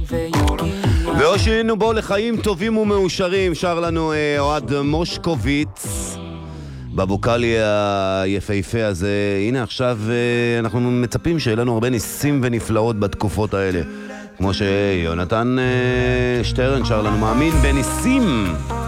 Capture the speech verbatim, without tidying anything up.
והושינו בו לחיים טובים ומאושרים, שר לנו אה, אוהד מושקוביץ בבוקלי היפהפה הזה. הנה עכשיו אה, אנחנו מצפים שיהיה לנו הרבה ניסים ונפלאות בתקופות האלה, כמו שיונתן אה, שטרן שר לנו מאמין בניסים.